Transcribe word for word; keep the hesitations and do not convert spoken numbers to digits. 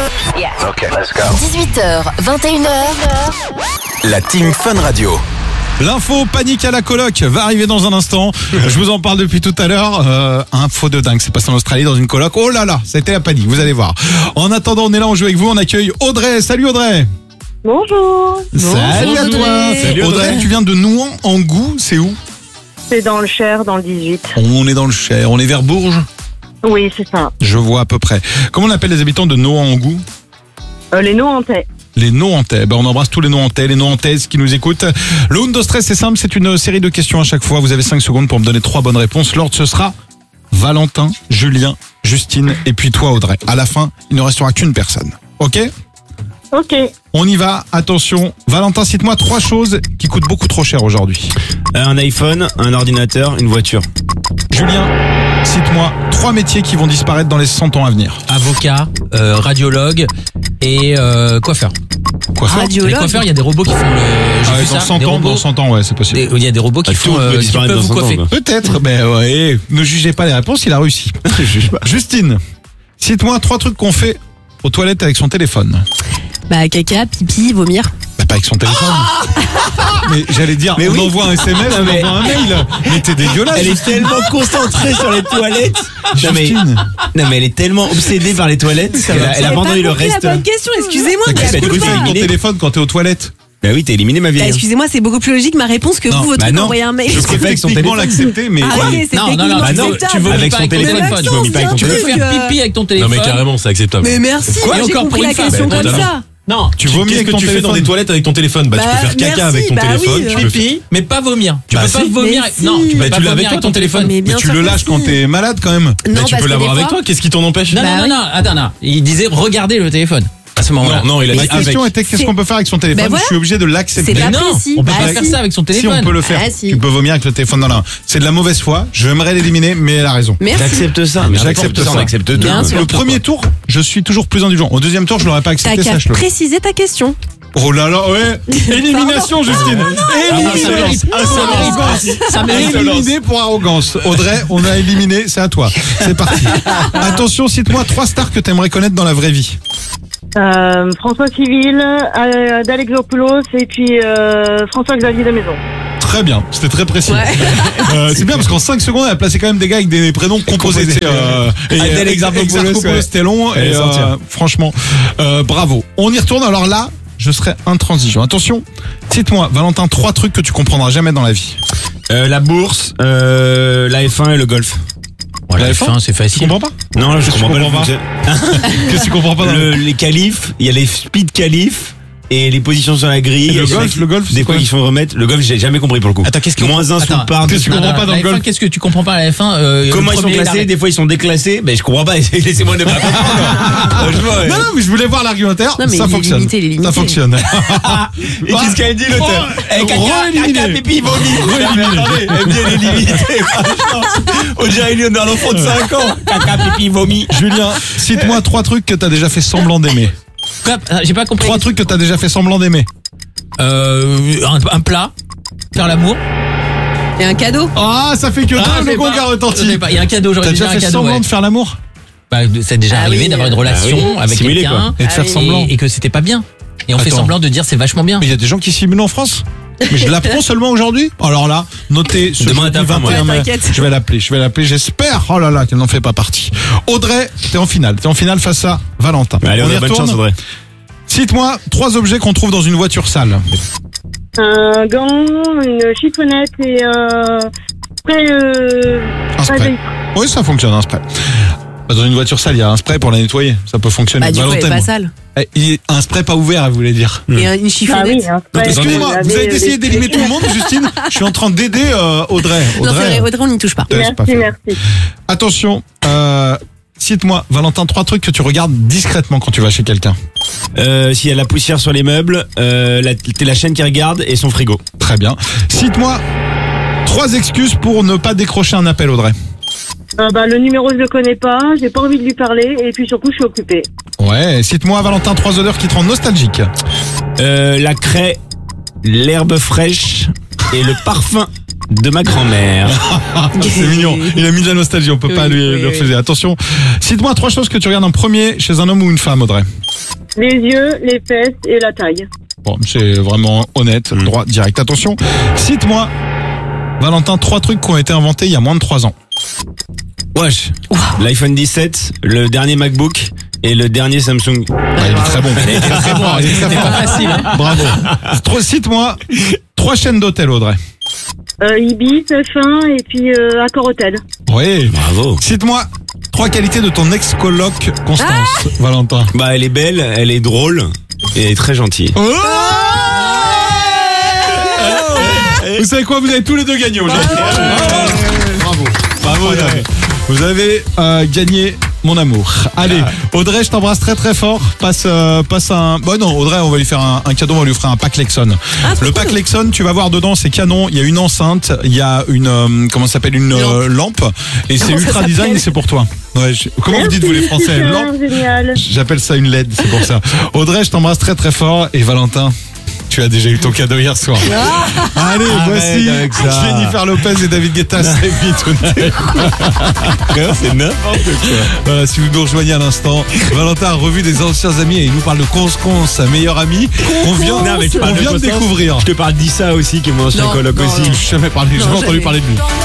Yeah. Ok, let's go. dix-huit heures, vingt et une heures. La team Fun Radio. L'info panique à la coloc va arriver dans un instant. Je vous en parle depuis tout à l'heure. Euh, info de dingue, c'est passé en Australie dans une coloc. Oh là là, c'était la panique, vous allez voir. En attendant, on est là, on joue avec vous. On accueille Audrey. Salut Audrey. Bonjour, Salut à toi. Salut, Audrey, Audrey. tu viens de Nouan-en-Goût, c'est où? c'est dans le Cher, dans le dix-huit. On est dans le Cher, on est vers Bourges. Oui, c'est ça. Je vois à peu près. Comment on appelle les habitants de Nouan-en-Goût? Euh, les Nohantais. Les Nohantais. Ben, on embrasse tous les Nohantais, les Nohantaises qui nous écoutent. Le Undo Stress, c'est simple, c'est une série de questions à chaque fois. Vous avez cinq secondes pour me donner trois bonnes réponses. L'ordre, ce sera Valentin, Julien, Justine et puis toi, Audrey. À la fin, il ne restera qu'une personne. Ok? Ok. On y va. Attention. Valentin, cite-moi trois choses qui coûtent beaucoup trop cher aujourd'hui. Un iPhone, un ordinateur, une voiture. Julien, cite-moi trois métiers qui vont disparaître dans les cent ans à venir. Avocat, euh, radiologue et euh, coiffeur. Coiffeur? Les coiffeurs, il y a des robots qui font le. J'ai Ah, vu dans ça, cent des ans, robots- dans cent ans, ouais, c'est possible. des- Il y a des robots qui Ah, tout font, peut euh, qui disparaître peuvent dans vous cent ans, coiffer. quoi. Peut-être, mais ouais, ne jugez pas les réponses, il a réussi. Je juge pas. Justine, cite-moi trois trucs qu'on fait aux toilettes avec son téléphone. Bah caca, pipi, vomir. Bah, pas avec son téléphone. Mais j'allais dire, Mais on oui. envoie un S M S, on mais- envoie un mail. Mais t'es dégueulasse. Elle est tellement concentrée sur les toilettes. Non mais, Justine. non mais elle est tellement obsédée par les toilettes qu'elle a, elle a abandonné le reste. La bonne question, excusez-moi. Mais mais qu'est-ce à que coup tu de fais avec pas. ton téléphone quand t'es aux toilettes? Bah oui, t'as éliminé ma Bah, vieille. excusez-moi, c'est beaucoup plus logique ma réponse que Non, vous, votre bah truc non. envoyer un mail. Je sais pas avec son Techniquement téléphone. l'accepter, mais. Ah Ouais. ok, c'est Non, non, non, techniquement bah non, acceptable. tu vomis Avec pas son avec ton téléphone, téléphone. tu vomis pas avec ton Tu peux téléphone. faire pipi avec ton téléphone. Non mais carrément, c'est acceptable. Mais merci, Quoi moi Et j'ai encore compris pour la une femme, question bah, comme totalement. ça. Non, Tu vomis Qu'est-ce avec que ton tu fais dans téléphone. des toilettes avec ton téléphone? Bah, tu Bah, peux faire caca merci, avec ton bah téléphone. oui, tu euh, peux faire- pipi, mais pas vomir. Tu Bah, peux pas si. vomir. Mais Non, si. tu peux Bah, pas tu l'as vomir avec toi, ton téléphone. Mais Mais bien tu sûr le que lâches si. quand t'es malade quand même. Non, Bah, tu parce peux que l'avoir des avec fois- toi, qu'est-ce qui t'en empêche? Non, Bah non, oui. non, non, attends, non. Il disait regardez le téléphone à ce moment-là. Non, non, il a La dit avec. question était qu'est-ce C'est- qu'on peut faire avec son téléphone? Bah voilà. Je suis obligé de C'est l'accepter. de la non, précis. on peut Bah pas faire si. ça avec son Si téléphone. on peut le faire, Ah, si. tu peux vomir avec le téléphone dans la main. C'est de la mauvaise foi. J'aimerais l'éliminer, mais elle a raison. Merci. J'accepte ça. Mais Mais j'accepte ça. On accepte tout. Bien sûr. Le premier tour, je suis toujours plus indulgent. Au deuxième tour, je l'aurais pas T'as accepté, qu'à sache-le. préciser ta question. Oh là là, ouais. Élimination, Justine. ça mérite. Élimination. Ça mérite. Éliminé pour arrogance. Audrey, on a éliminé, c'est à toi. C'est parti. Attention, cite-moi trois stars que t'aimerais connaître dans la vraie vie. Euh, François Civil, euh, d'Alexopoulos et puis euh, François-Xavier de Maison. Très bien, c'était très précis. Euh, c'est bien parce qu'en cinq secondes, elle a placé quand même des gars avec des prénoms composés. tu sais, euh, et Adèle euh, Exarchopoulos, Exarchopoulos, ouais. c'était long. Elle Et est sortie. euh, franchement, euh, bravo. On y retourne. Alors là, je serai intransigeant. Attention, cite-moi, Valentin, trois trucs que tu comprendras jamais dans la vie. Euh, la bourse, euh, la F un et le golf. Voilà, La F F un, un, c'est Tu facile. comprends pas? Non, je Qu'est-ce que comprends tu pas le comprends pas fonctionnement. Qu'est-ce que tu comprends pas dans Le- les qualifs, il y a les speed qualifs et les positions sur la grille. Et le Et golf, le golf, c'est des fois quoi ils font remettre. Le golf, j'ai jamais compris pour le coup. Attends, qu'est-ce que Moins un sous Attends, le par. qu'est-ce que tu Non, comprends non, pas dans la le F un, golf? Qu'est-ce que tu comprends pas à la F un euh, Comment le ils sont premier, il classés? arrête. Des fois ils sont déclassés. Ben je comprends pas. Laissez-moi ne pas comprendre. Franchement, ouais. Non, non, mais je voulais voir l'argumentaire. Non, mais Ça il est fonctionne. limité, il est limité. Ça fonctionne. Et qu'est-ce qu'elle dit l'auteur? Oh, Eh, caca, re-éliminé. caca, pipi, vomi. Non, mais attendez, elle vient les limiter. Franchement, on dirait une d'un enfant de cinq ans. Caca, pipi, vomi. Julien, cite-moi trois trucs que t'as déjà fait semblant d'aimer. Quoi Ah, J'ai pas compris. Trois trucs que t'as déjà fait semblant d'aimer. Euh, un, un plat, faire l'amour. Et un cadeau. Ah, ça fait que Ah, deux, je le sais gong pas. a Je retenti. sais pas, Il y a un cadeau, j'aurais T'as dû déjà dire un fait cadeau. semblant ouais. de faire l'amour Bah, c'est déjà Ah arrivé oui, d'avoir une euh, relation ah oui, avec simuler, quelqu'un Et de faire et- semblant. et que c'était pas bien. Et on fait Attends. semblant de dire c'est vachement bien. Mais il y a des gens qui simulent en France. Mais je l'apprends seulement aujourd'hui. Alors là, notez ce Demande à ta jeudi femme, vingt et un ouais. mai. T'inquiète. Je vais l'appeler, je vais l'appeler, j'espère. Oh là là, qu'elle n'en fait pas partie. Audrey, t'es en finale. T'es en finale face à Valentin. Allez, on y a bonne retourne. chance, Audrey. Cite-moi trois objets qu'on trouve dans une voiture sale. Un gant, une chiffonnette et euh, spray, euh, Un spray spray. de- Oui, ça fonctionne, un spray. Dans une voiture sale, il y a un spray pour la nettoyer. Ça peut fonctionner. Bah du coup, elle est Valentin, pas moi. sale. Eh, il est- un spray pas ouvert, elle voulait dire. Et un- une Ah chiffonnette. oui, un spray. Excusez-moi, Vous vous avez avez, essayé euh, d'éliminer tout le monde, Justine. Je suis en train d'aider euh, Audrey. Non, c'est vrai, Audrey, Audrey, on n'y touche pas. te laisse pas Merci, faire. merci. Attention, euh, cite-moi, Valentin, trois trucs que tu regardes discrètement quand tu vas chez quelqu'un. Euh, s'il y a la poussière sur les meubles, euh, la, t'es la chaîne qui regarde et son frigo. Très bien. Cite-moi trois excuses pour ne pas décrocher un appel, Audrey. Euh, bah, le numéro, je le connais pas, j'ai pas envie de lui parler et puis surtout, je suis occupée. Ouais, cite-moi, Valentin, trois odeurs qui te rendent nostalgique. Euh, la craie, l'herbe fraîche et le parfum De ma grand-mère. C'est mignon. Il a mis de la nostalgie, on peut Oui, pas lui, oui, lui oui. refuser. Attention, cite-moi trois choses que tu regardes en premier chez un homme ou une femme, Audrey. Les yeux, les fesses et la taille. Bon, c'est vraiment honnête, Mm. droit, direct. Attention, cite-moi, Valentin, trois trucs qui ont été inventés il y a moins de trois ans. Wesh. L'iPhone dix-sept, le dernier MacBook et le dernier Samsung. Ah, il est très bon. Il est très bon. il est très C'était fort. pas facile. hein. Bravo. Tro- Cite-moi trois chaînes d'hôtel, Audrey. Euh, Ibis, F un et puis euh, Accor Hôtel. Oui. Bravo. Cite-moi trois qualités de ton ex-coloc, Constance, Valentin. Bah, elle est belle, elle est drôle et elle est très gentille. Oh vous savez quoi, vous avez tous les deux gagné aujourd'hui. Bravo. Bravo, Audrey. Vous avez euh, gagné mon amour. Allez, Audrey, je t'embrasse très très fort. Passe, euh, passe un. Bon non, Audrey, on va lui faire un, un cadeau, on va lui faire un pack Lexon. Ah, trop Le pack cool. Lexon, tu vas voir dedans, c'est canon. Il y a une enceinte, il y a une euh, comment ça s'appelle une euh, lampe, et c'est Comment ça ultra s'appelle design et c'est pour toi. Ouais, je- Comment vous dites vous les Français, Super, lampe? génial. J'appelle ça une L E D, c'est pour ça. Audrey, je t'embrasse très très fort. Et Valentin, tu as déjà eu ton cadeau hier soir. Allez, voici avec ça. Jennifer Lopez et David Guetta, Save Me Tonight. C'est n'importe quoi. Voilà, si vous nous rejoignez à l'instant, Valentin a revu des anciens amis et il nous parle de Cons-Cons, sa meilleure amie, qu'on vient, Non, mais tu qu'on parles de vient de Constance. découvrir. Je te parle d'Issa aussi, qui est mon ancien Non, coloc non, aussi. non. Je n'ai jamais parlé, j'ai Non, jamais entendu jamais. parler de lui.